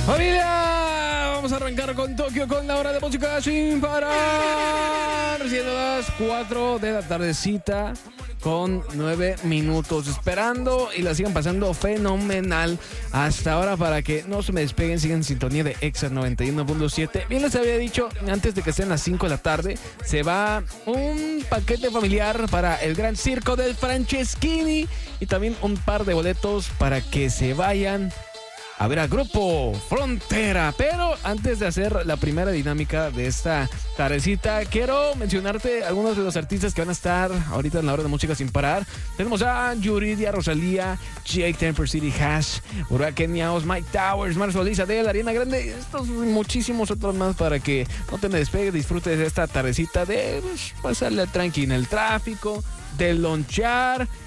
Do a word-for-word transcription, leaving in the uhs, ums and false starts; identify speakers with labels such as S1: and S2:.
S1: Familia, vamos a arrancar con Tokio con la hora de música sin parar. Siendo las cuatro de la tardecita con nueve minutos. Esperando y la sigan pasando fenomenal hasta ahora para que no se me despeguen. Sigan en sintonía de Exa noventa y uno punto siete. Bien les había dicho, antes de que sean las cinco de la tarde, se va un paquete familiar para el Gran Circo del Franceschini y también un par de boletos para que se vayan a ver a Grupo Frontera. Pero antes de hacer la primera dinámica de esta tardecita, quiero mencionarte algunos de los artistas que van a estar ahorita en la hora de música sin parar. Tenemos a Yuridia, Rosalía, Jake, Temper City, Hash, Huracán Miaos, Mike Towers, Marzo Lisa, Adele, Ariana Grande, estos y muchísimos otros más para que no te me despegues, disfrutes de esta tardecita de pues, pasarle tranqui en el tráfico, de lonchar